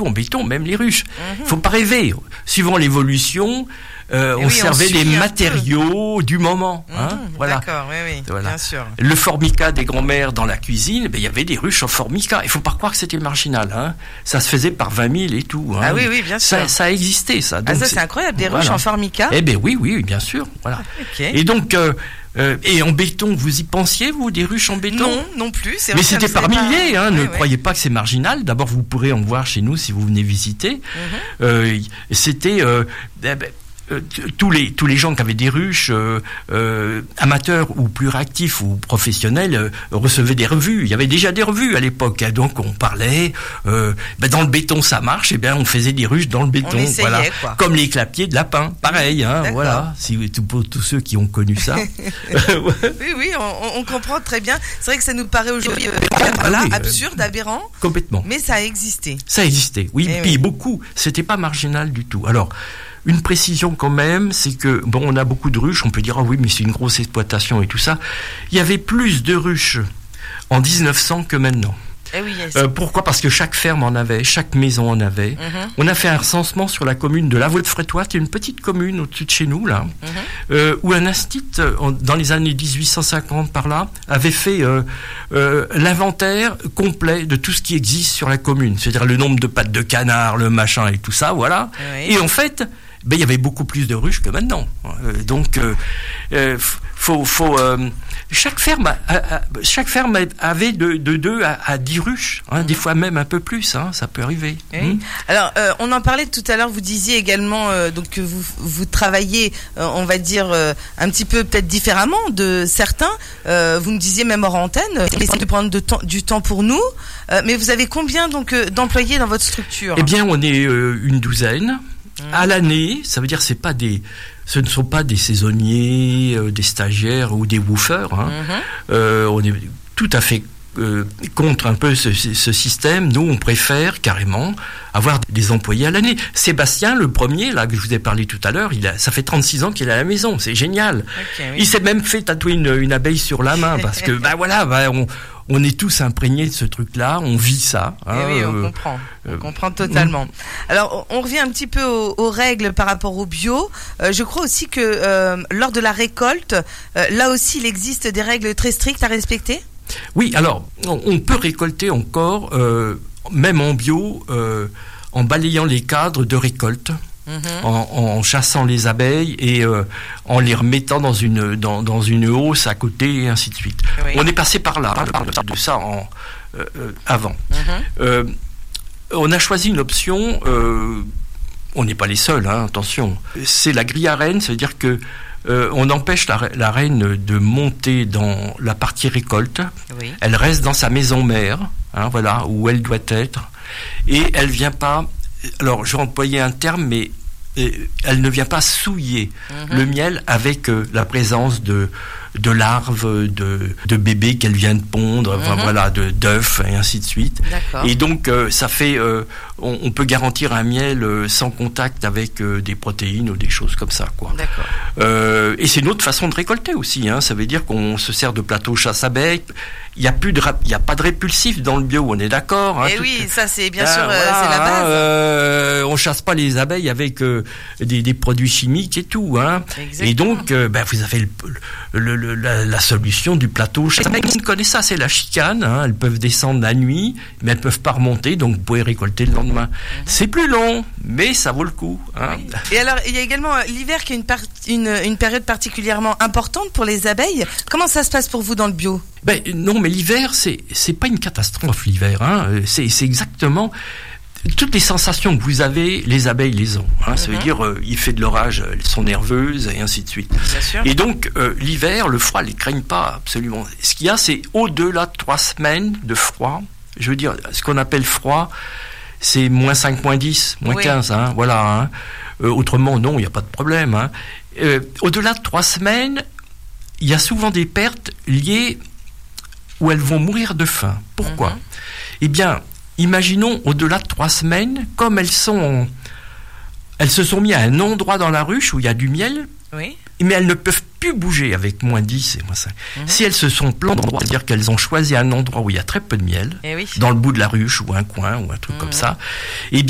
tout en béton, même les ruches. Faut pas rêver. Suivant l'évolution, on servait des matériaux du moment. Voilà. D'accord, oui, voilà. Bien sûr. Le formica des grands-mères dans la cuisine, il y avait des ruches en formica. Il faut pas croire que c'était marginal. Ça se faisait par 20 000 et tout. Ah oui, bien sûr. Ça a existé, ça. Donc, ça, c'est incroyable, des ruches en formica. Eh bien, oui, bien sûr. Voilà. Okay. Et donc, et en béton, vous y pensiez, vous, des ruches en béton? Non plus. C'est mais c'était par milliers. Ne croyez pas que c'est marginal. D'abord, vous pourrez en voir chez nous si vous venez visiter. C'était... tous les gens qui avaient des ruches, amateurs ou plus réactifs ou professionnels, recevaient des revues. Il y avait déjà des revues à l'époque, donc on parlait. Dans le béton, ça marche. On faisait des ruches dans le béton, on essayait, voilà, quoi. comme les clapiers de lapin, pareil. Voilà. Pour tous ceux qui ont connu ça. oui, on comprend très bien. C'est vrai que ça nous paraît aujourd'hui absurde, aberrant. Complètement. Mais ça a existé. Ça existait, oui. Puis beaucoup. C'était pas marginal du tout. Alors. Une précision quand même, c'est que, on a beaucoup de ruches, on peut dire, oui, mais c'est une grosse exploitation et tout ça. Il y avait plus de ruches en 1900 que maintenant. Pourquoi ? Parce que chaque ferme en avait, chaque maison en avait. On a fait un recensement sur la commune de Lavaux-de-Frétois, qui est une petite commune au-dessus de chez nous, là, où un institut, dans les années 1850 par là, avait fait l'inventaire complet de tout ce qui existe sur la commune. C'est-à-dire le nombre de pattes de canard, le machin et tout ça, voilà. Et en fait... il y avait beaucoup plus de ruches que maintenant. Donc, chaque ferme avait de 2 à 10 ruches, des fois même un peu plus, ça peut arriver. Alors, on en parlait tout à l'heure, vous disiez également donc que vous travaillez, on va dire, un petit peu peut-être différemment de certains. Vous me disiez même hors antenne, essayez de prendre du temps pour nous. Mais vous avez combien donc d'employés dans votre structure ? On est une douzaine. À l'année, ça veut dire ce ne sont pas des saisonniers, des stagiaires ou des woofers. On est tout à fait contre un peu ce système. Nous, on préfère carrément avoir des employés à l'année. Sébastien, le premier, là, que je vous ai parlé tout à l'heure, ça fait 36 ans qu'il est à la maison. C'est génial. Il s'est même fait tatouer une abeille sur la main parce que, on est tous imprégnés de ce truc-là, on vit ça. On comprend totalement. Alors, on revient un petit peu aux règles par rapport au bio. Je crois aussi que lors de la récolte, là aussi, il existe des règles très strictes à respecter. Oui, alors, on peut récolter encore, même en bio, en balayant les cadres de récolte. En chassant les abeilles et en les remettant dans une hausse à côté et ainsi de suite. On est passé par là, je parle de ça avant. On a choisi une option, on n'est pas les seuls, attention, c'est la grille à reine, c'est-à-dire que on empêche la reine de monter dans la partie récolte, elle reste dans sa maison mère, voilà, où elle doit être, et elle vient pas. Alors, je vais employer un terme, mais elle ne vient pas souiller le miel avec la présence de larves, de bébés qu'elle vient de pondre, d'œufs et ainsi de suite. D'accord. Et donc, ça fait, on peut garantir un miel sans contact avec des protéines ou des choses comme ça, quoi. D'accord. Et c'est une autre façon de récolter aussi, ça veut dire qu'on se sert de plateau chasse-abeilles. Il y a pas de répulsif dans le bio, on est d'accord. Ça c'est bien sûr, c'est la base. On chasse pas les abeilles avec des produits chimiques et tout, Et donc, vous avez la solution du plateau chasse-abeilles. Vous connaissez ça, c'est la chicane. Elles peuvent descendre la nuit, mais elles peuvent pas remonter, donc vous pouvez récolter le lendemain. C'est plus long, mais ça vaut le coup. Et alors, il y a également l'hiver qui est une période particulièrement importante pour les abeilles. Comment ça se passe pour vous dans le bio ? Non, mais l'hiver, c'est pas une catastrophe, l'hiver. C'est exactement toutes les sensations que vous avez, les abeilles les ont. Ça veut dire, il fait de l'orage, elles sont nerveuses et ainsi de suite. Bien sûr. Et donc, l'hiver, le froid, elles ne craignent pas absolument. Ce qu'il y a, c'est au-delà de 3 semaines de froid. Je veux dire, ce qu'on appelle froid, c'est -5, -10, -15. Voilà. Autrement, non, il n'y a pas de problème. Au-delà de 3 semaines, il y a souvent des pertes liées où elles vont mourir de faim. Pourquoi ? Eh bien, imaginons au-delà de 3 semaines, comme elles se sont mises à un endroit dans la ruche où il y a du miel, mais elles ne peuvent plus bouger avec -10 et -5. Si elles se sont plantées, c'est-à-dire qu'elles ont choisi un endroit où il y a très peu de miel, dans le bout de la ruche ou un coin ou un truc comme ça,